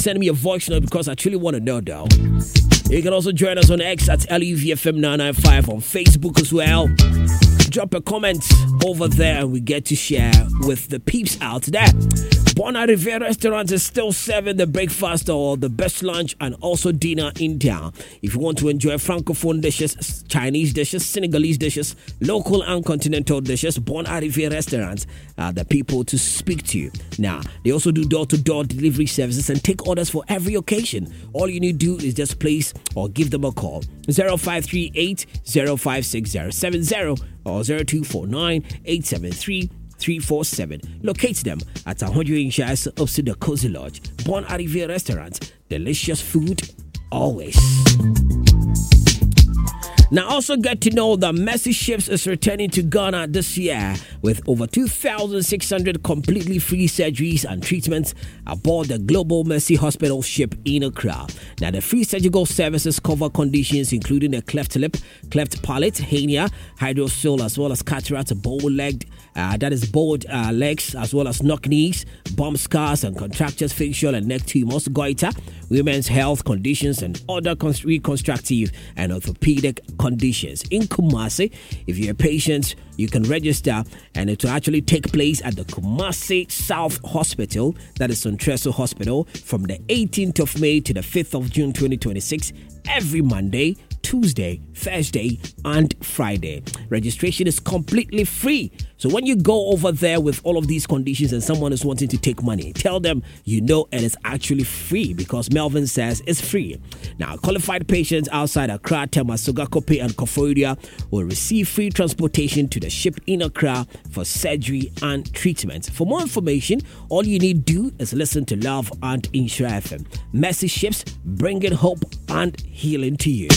send me a voice note because I truly want to know though. You can also join us on X at LUVFM995, on Facebook as well. Drop a comment over there and we get to share with the peeps out there. Bona Riviera Restaurant is still serving the breakfast or the best lunch and also dinner in town. If you want to enjoy Francophone dishes, Chinese dishes, Senegalese dishes, local and continental dishes, Bona Riviera Restaurants are the people to speak to. Now, they also do door-to-door delivery services and take orders for every occasion. All you need to do is just place or give them a call. 0538 056070 or 0249 873 347. Locate them at 100 inches opposite the Cozy Lodge. Bon Arrivé Restaurant. Delicious food always. Now also get to know that Mercy Ships is returning to Ghana this year with over 2,600 completely free surgeries and treatments aboard the Global Mercy Hospital ship in Accra. Now the free surgical services cover conditions including a cleft lip, cleft palate, hernia, hydrocele, as well as cataract, bowed legs, as well as knock knees, bump scars and contractures, facial and neck tumors, goiter, women's health conditions, and other reconstructive and orthopedic conditions. In Kumasi, if you're a patient, you can register and it will actually take place at the Kumasi South Hospital, that is on Treso Hospital, from the 18th of May to the 5th of June 2026, every Monday, Tuesday, Thursday, and Friday. Registration is completely free. So when you go over there with all of these conditions and someone is wanting to take money, tell them you know it is actually free because Melvin says it's free. Now, qualified patients outside Accra, Temasuga, Kope, and Koforidua will receive free transportation to the ship in Accra for surgery and treatment. For more information, all you need to do is listen to Love and Insure FM. Mercy Ships, bringing hope and healing to you.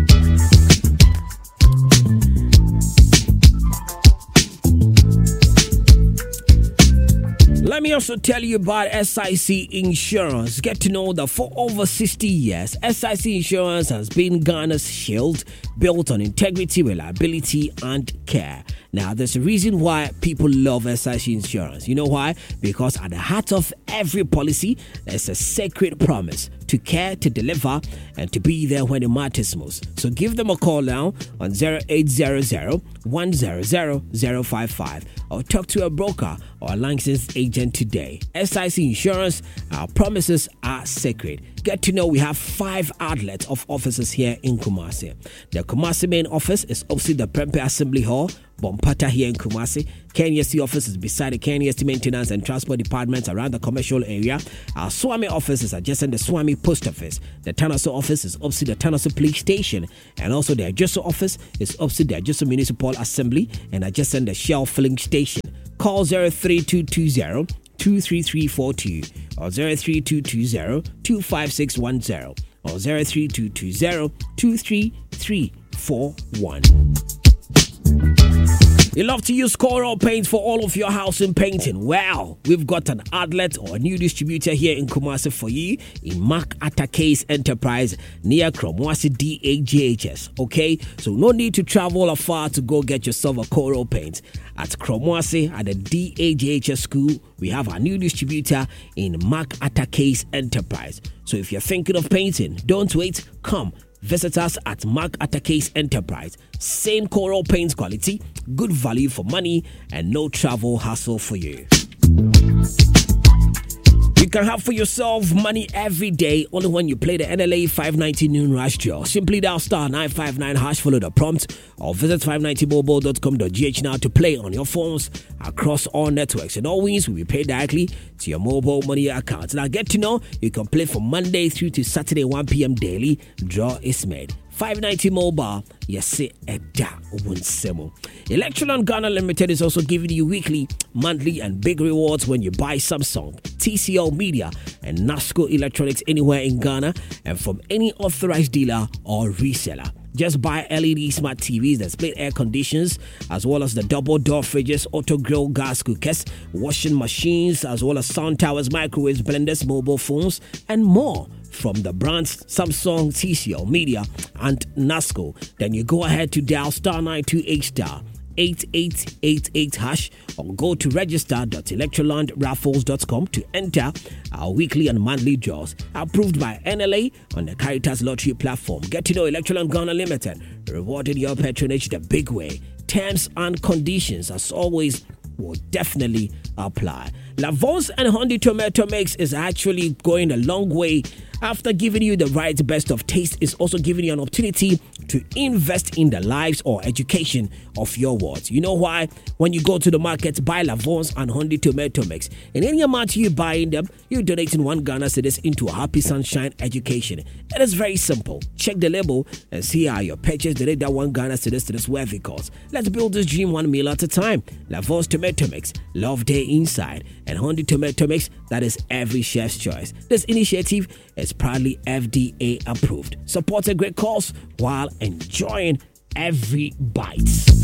Let me also tell you about SIC Insurance. Get to know that for over 60 years, SIC Insurance has been Ghana's shield, built on integrity, reliability, and care. Now, there's a reason why people love SIC Insurance. You know why? Because at the heart of every policy, there's a sacred promise to care, to deliver, and to be there when it matters most. So give them a call now on 0800 100 055 or talk to a broker or a licensed agent today. SIC Insurance, our promises are sacred. Get to know we have 5 outlets of offices here in Kumasi. The Kumasi main office is opposite the Prempeh Assembly Hall, Bompata here in Kumasi. KNUST office is beside the KNUST Maintenance and Transport Departments around the commercial area. Our Swami office is adjacent the Swami Post Office. The Tanaso office is opposite the Tanaso Police Station. And also the Adjoso office is opposite the Adjoso Municipal Assembly and adjacent the Shell Filling Station. Call 03220 23342 or 03220 25610 or 03220 23341. You love to use Coral Paints for all of your house and painting? Well, we've got an outlet or a new distributor here in Kumasi for you in Mark Attack's Enterprise near Kromwasi DAGHS. Okay, so no need to travel afar to go get yourself a Coral Paint. At Kromwasi at the DAGHS school, we have our new distributor in Mark Attack's Enterprise. So if you're thinking of painting, don't wait, come. Visit us at Mark Attack's Enterprise. Same Coral Paints quality, good value for money, and no travel hassle for you. You can have for yourself money every day only when you play the NLA 590 noon rush draw. Simply dial star 959 hash, follow the prompt, or visit 590mobile.com.gh now to play on your phones across all networks. And all wins will be paid directly to your mobile money account. Now get to know you can play from Monday through to Saturday 1 p.m. daily. Draw is made. 590 Mobile, yes, Electron Ghana Limited is also giving you weekly, monthly, and big rewards when you buy Samsung, TCL Media, and Nasco Electronics anywhere in Ghana and from any authorized dealer or reseller. Just buy LED smart TVs that split air conditions, as well as the double door fridges, auto grill gas cookers, washing machines, as well as sound towers, microwaves, blenders, mobile phones, and more from the brands Samsung, TCL Media, and Nasco. Then you go ahead to dial star 928 star 8888 hash or go to register.electrolandraffles.com to enter our weekly and monthly draws approved by NLA on the Caritas Lottery platform. Get to know Electroland Ghana Limited, rewarding your patronage the big way. Terms and conditions, as always, will definitely apply. Lavons and Honey Tomato Mix is actually going a long way. After giving you the right best of taste, is also giving you an opportunity to invest in the lives or education of your wards. You know why? When you go to the market, buy Lavons and Honey Tomato Mix. In any amount you buy in them, you're donating 1 Ghana cedis into a Happy Sunshine education. It is very simple. Check the label and see how your purchase donate that 1 Ghana cedis to this worthy cause. Let's build this dream 1 meal at a time. Lavons Tomato Mix, love day inside, and Honey Tomato Mix, that is every chef's choice. This initiative is proudly FDA approved. Support a great cause while enjoying every bite.